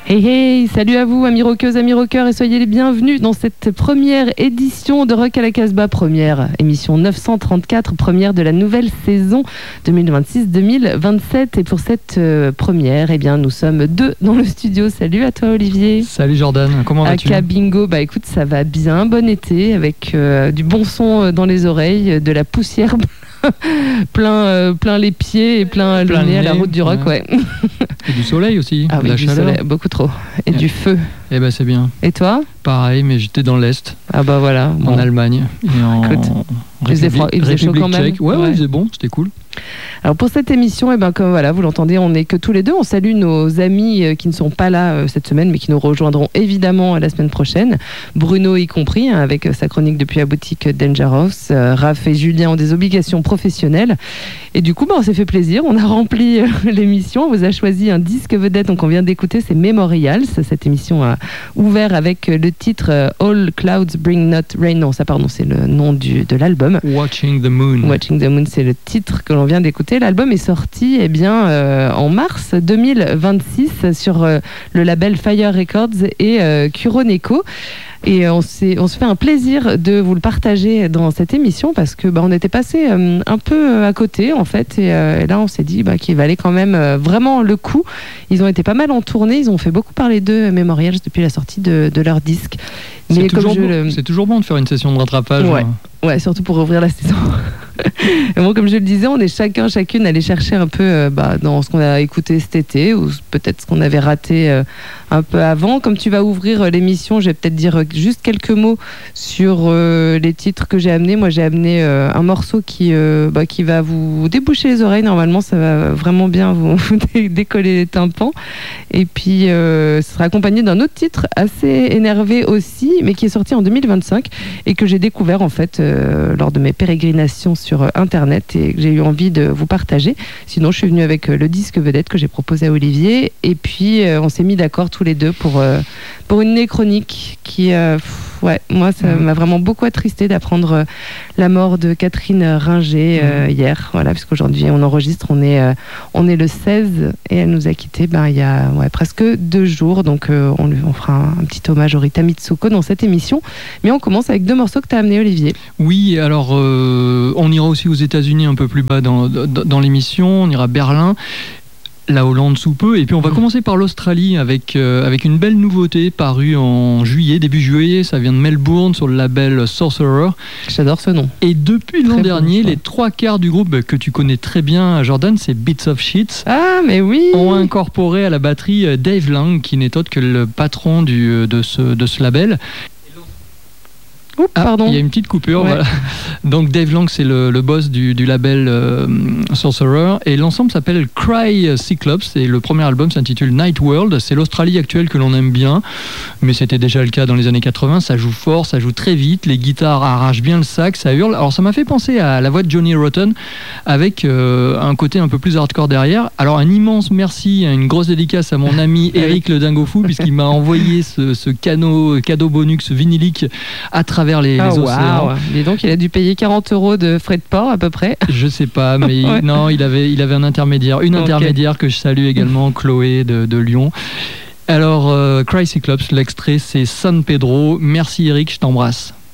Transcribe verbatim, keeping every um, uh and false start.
Hey hey, salut à vous amis rockeuses, amis rockeurs et soyez les bienvenus dans cette première édition de Rock à la Casbah, première émission neuf cent trente-quatre, première de la nouvelle saison deux mille vingt-six deux mille vingt-sept. Et pour cette euh, première, eh bien, nous sommes deux dans le studio. Salut à toi Olivier. Salut Jordan, comment vas-tu? Aka Bingo, bah écoute, ça va bien, bon été avec euh, du bon son dans les oreilles, de la poussière plein, euh, plein les pieds et plein, plein le nez à la route du rock, ouais. ouais. Et du soleil aussi, ah de oui, la du chaleur. Soleil, beaucoup trop. Et, et du feu. Eh ben c'est bien. Et toi? Pareil, mais j'étais dans l'Est. Ah bah voilà. En bon. Allemagne. Et en Écoute, République, il faisait chaud quand même. Tchèque. Ouais, ouais, ouais, c'est bon, c'était cool. Alors pour cette émission, eh ben, comme voilà, vous l'entendez, on n'est que tous les deux. On salue nos amis euh, qui ne sont pas là euh, cette semaine, mais qui nous rejoindront évidemment la semaine prochaine. Bruno y compris, hein, avec euh, sa chronique depuis la boutique Dangerous. Euh, Raph et Julien ont des obligations professionnelles. Et du coup, bah, on s'est fait plaisir. On a rempli euh, l'émission. On vous a choisi un disque vedette. Donc on vient d'écouter, c'est Memorials. Cette émission a ouvert avec le titre euh, All Clouds Bring Not Rain. Non, ça pardon, c'est le nom du, de l'album. Watching the Moon. Watching the Moon, c'est le titre que l'on vient d'écouter. L'album est sorti eh bien, euh, en mars deux mille vingt-six sur euh, le label Fire Records et euh, Kuroneko. Et on, s'est, on se fait un plaisir de vous le partager dans cette émission parce que bah, on était passé euh, un peu à côté en fait. Et, euh, et là, on s'est dit bah, qu'il valait quand même euh, vraiment le coup. Ils ont été pas mal en tournée. Ils ont fait beaucoup parler d'eux, Memorials, depuis la sortie de, de leur disque. C'est, Mais toujours comme je bon, le... c'est toujours bon de faire une session de rattrapage. Ouais, hein. ouais, surtout pour ouvrir la saison. Et bon, comme je le disais, on est chacun, chacune allé chercher un peu euh, bah, dans ce qu'on a écouté cet été ou peut-être ce qu'on avait raté euh, un peu avant. Comme tu vas ouvrir euh, l'émission, je vais peut-être dire euh, juste quelques mots sur euh, les titres que j'ai amenés. Moi, j'ai amené euh, un morceau qui, euh, bah, qui va vous déboucher les oreilles. Normalement, ça va vraiment bien vous, vous décoller les tympans. Et puis, euh, ce sera accompagné d'un autre titre assez énervé aussi, mais qui est sorti en deux mille vingt-cinq et que j'ai découvert en fait euh, lors de mes pérégrinations sur internet et que j'ai eu envie de vous partager. Sinon, je suis venue avec le disque vedette que j'ai proposé à Olivier et puis euh, on s'est mis d'accord tous les deux pour, euh, pour une chronique qui, euh, pff, ouais, moi, ça mmh. m'a vraiment beaucoup attristé d'apprendre euh, la mort de Catherine Ringer euh, mmh. hier, voilà, puisqu'aujourd'hui on enregistre, on est, euh, on est le seize et elle nous a quittés ben, il y a ouais, presque deux jours, donc euh, on, lui, on fera un, un petit hommage au Rita Mitsuko dans cette émission. Mais on commence avec deux morceaux que tu as amenés, Olivier. Oui, alors euh, on ira aussi aux États-Unis un peu plus bas dans, dans, dans l'émission, on ira à Berlin, la Hollande sous peu, et puis on va commencer par l'Australie avec, euh, avec une belle nouveauté parue en juillet, début juillet, ça vient de Melbourne sur le label Sorcerer. J'adore ce nom. Et depuis très l'an bon dernier, choix. Les trois quarts du groupe que tu connais très bien, Jordan, c'est Bits of Shit. Ah, mais oui! Ont incorporé à la batterie Dave Lang, qui n'est autre que le patron du, de, ce, de ce label. Oups, ah, pardon. Il y a une petite coupure, ouais. voilà. Donc Dave Lang, c'est le, le boss du, du label euh, Sorcerer, et l'ensemble s'appelle Cry Cyclops, et le premier album s'intitule Night World. C'est l'Australie actuelle que l'on aime bien, mais c'était déjà le cas dans les années quatre-vingts. Ça joue fort, ça joue très vite, les guitares arrachent bien le sac, ça hurle. Alors ça m'a fait penser à la voix de Johnny Rotten, avec euh, un côté un peu plus hardcore derrière. Alors un immense merci, une grosse dédicace à mon ami Eric le Dingo Fou, puisqu'il m'a envoyé ce, ce cadeau, cadeau bonus vinilique à travers les, ah, les océans. Wow. Et donc il a dû payer quarante euros de frais de port à peu près. Je sais pas, mais ouais. il, non, il avait, il avait un intermédiaire, une okay. intermédiaire que je salue également, Chloé de, de Lyon. Alors, euh, Cry Cyclops, l'extrait c'est San Pedro. Merci Eric, je t'embrasse.